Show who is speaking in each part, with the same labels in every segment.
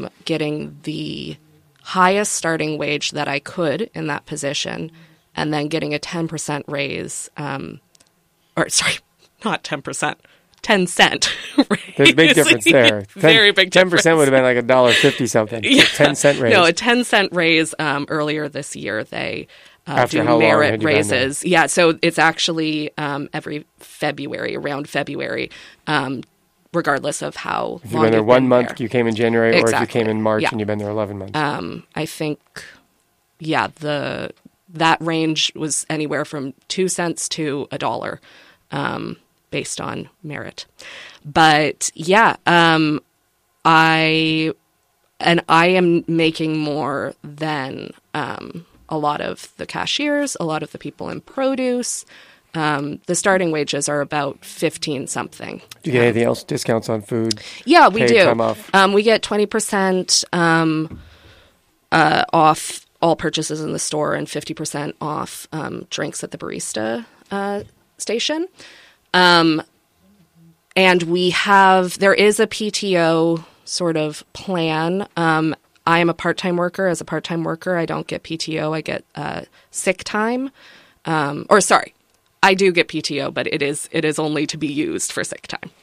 Speaker 1: getting the highest starting wage that I could in that position, and then getting a 10% raise, not 10%, 10 cent raise.
Speaker 2: There's a big difference there.
Speaker 1: Very big difference.
Speaker 2: 10% would have been like $1.50 something.
Speaker 1: Yeah.
Speaker 2: 10 cent raise.
Speaker 1: No, a 10 cent raise earlier this year. They
Speaker 2: After
Speaker 1: do
Speaker 2: how long
Speaker 1: merit
Speaker 2: had you been
Speaker 1: raises. Yeah, so it's actually every February, around February, regardless of how
Speaker 2: if
Speaker 1: long
Speaker 2: you've been there 1 month,
Speaker 1: there.
Speaker 2: you came in January,
Speaker 1: Exactly.
Speaker 2: or if you came in March
Speaker 1: Yeah.
Speaker 2: and you've been there 11 months.
Speaker 1: I think, that range was anywhere from 2 cents to $1, based on merit. But yeah, I am making more than a lot of the cashiers, a lot of the people in produce. The starting wages are about 15 something.
Speaker 2: Do you get anything else? Discounts on food?
Speaker 1: Yeah, we do.
Speaker 2: Time off?
Speaker 1: We get 20% off all purchases in the store and 50% off drinks at the barista station. And there is a PTO sort of plan. I am a part-time worker. As a part-time worker, I don't get PTO. I get sick time. I do get PTO, but it is only to be used for sick time.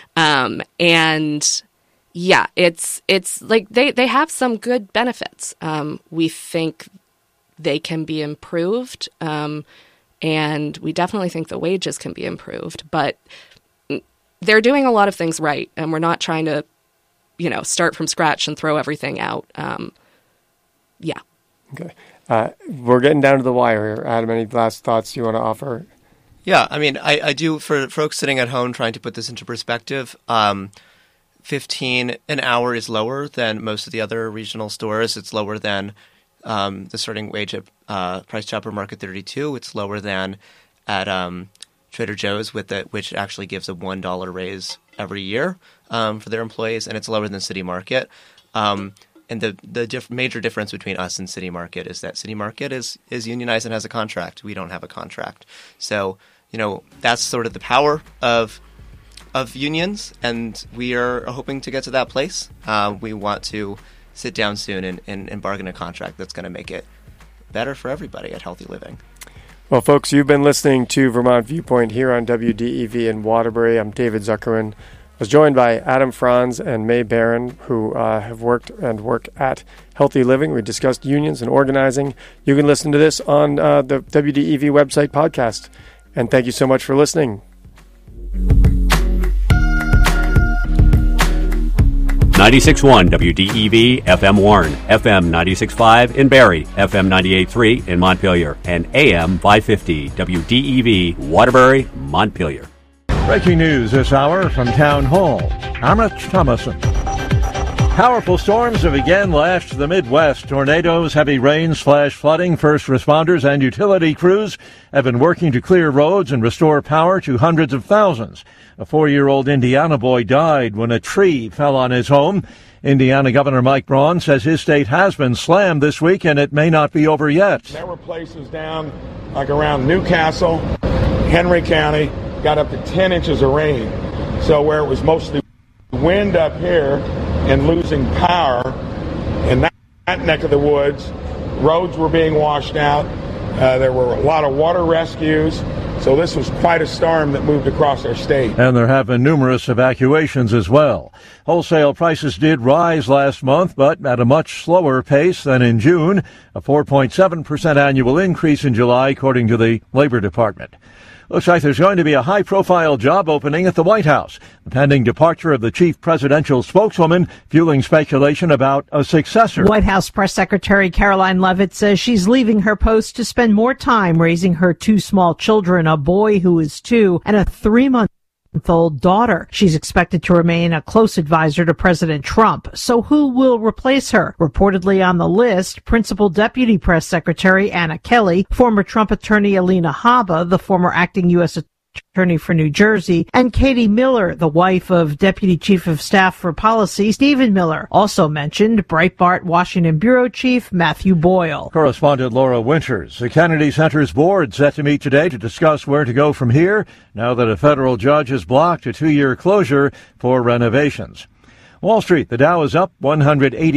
Speaker 1: And yeah, it's like they have some good benefits. We think they can be improved. And we definitely think the wages can be improved, but they're doing a lot of things right. And we're not trying to, start from scratch and throw everything out. Yeah.
Speaker 2: Okay. We're getting down to the wire here. Adam, any last thoughts you want to offer?
Speaker 3: Yeah, I mean, I do, for folks sitting at home trying to put this into perspective, $15 an hour is lower than most of the other regional stores. It's lower than the starting wage at Price Chopper Market 32. It's lower than at Trader Joe's, which actually gives a $1 raise every year for their employees, and it's lower than City Market. And the major difference between us and City Market is that City Market is unionized and has a contract. We don't have a contract. So, that's sort of the power of unions, and we are hoping to get to that place. We want to sit down soon and bargain a contract that's going to make it better for everybody at Healthy Living.
Speaker 2: Well, folks, you've been listening to Vermont Viewpoint here on WDEV in Waterbury. I'm David Zuckerman. I was joined by Adam Franz and May Barron, who have worked and work at Healthy Living. We discussed unions and organizing. You can listen to this on the WDEV website podcast. And thank you so much for listening.
Speaker 4: 96.1 WDEV FM Warren, FM 96.5 in Barrie, FM 98.3 in Montpelier, and AM 550 WDEV Waterbury, Montpelier.
Speaker 5: Breaking news this hour from Town Hall. I'm Rich Thomason. Powerful storms have again lashed the Midwest. Tornadoes, heavy rains, flash flooding. First responders and utility crews have been working to clear roads and restore power to hundreds of thousands. A 4-year-old Indiana boy died when a tree fell on his home. Indiana Governor Mike Braun says his state has been slammed this week and it may not be over yet.
Speaker 6: There were places down like around Newcastle, Henry County, got up to 10 inches of rain. So where it was mostly wind up here and losing power in that neck of the woods, roads were being washed out. There were a lot of water rescues. So this was quite a storm that moved across our state.
Speaker 5: And there have been numerous evacuations as well. Wholesale prices did rise last month, but at a much slower pace than in June, a 4.7% annual increase in July, according to the Labor Department. Looks like there's going to be a high-profile job opening at the White House. The pending departure of the chief presidential spokeswoman fueling speculation about a successor.
Speaker 7: White House Press Secretary Caroline Leavitt says she's leaving her post to spend more time raising her 2 small children, a boy who is 2 and a 3-month-old daughter. She's expected to remain a close advisor to President Trump. So who will replace her? Reportedly on the list, Principal Deputy Press Secretary Anna Kelly, former Trump attorney Alina Habba, the former acting U.S. Attorney for New Jersey, and Katie Miller, the wife of Deputy Chief of Staff for Policy Stephen Miller. Also mentioned Breitbart Washington Bureau Chief Matthew Boyle.
Speaker 5: Correspondent Laura Winters. The Kennedy Center's board set to meet today to discuss where to go from here now that a federal judge has blocked a 2-year closure for renovations. Wall Street, the Dow is up 180.